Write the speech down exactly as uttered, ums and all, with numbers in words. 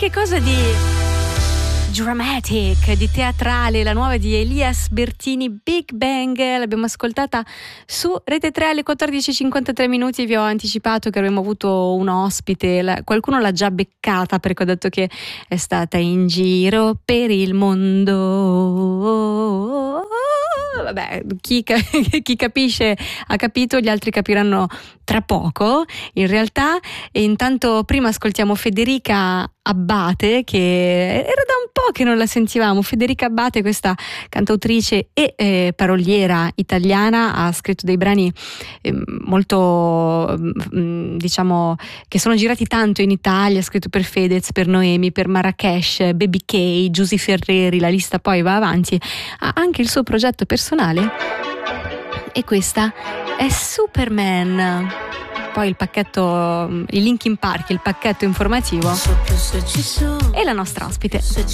qualche cosa di dramatic, di teatrale, la nuova di Elias Bertini, Big Bang. L'abbiamo ascoltata su Rete tre alle quattordici e cinquantatré minuti. Vi ho anticipato che avremmo avuto un ospite, la, qualcuno l'ha già beccata perché ho detto che è stata in giro per il mondo. Vabbè, chi, chi capisce ha capito, gli altri capiranno tra poco in realtà. E intanto prima ascoltiamo Federica Abbate, che era da un po' che non la sentivamo. Federica Abbate, questa cantautrice e eh, paroliera italiana, ha scritto dei brani eh, molto mh, diciamo che sono girati tanto in Italia. Ha scritto per Fedez, per Noemi, per Marrakesh, Baby K, Giusy Ferreri, la lista poi va avanti. Ha anche il suo progetto personale e questa è Superman. Poi il pacchetto, il Linkin Park, il pacchetto informativo e la nostra ospite.